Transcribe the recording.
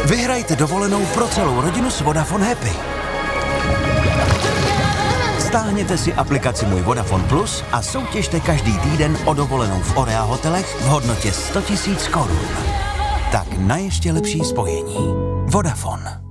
Vyhrajte dovolenou pro celou rodinu s Vodafone Happy. Stáhněte si aplikaci Můj Vodafone Plus a soutěžte každý týden o dovolenou v Orea hotelech v hodnotě 100 000 korun. Tak na ještě lepší spojení. Vodafone.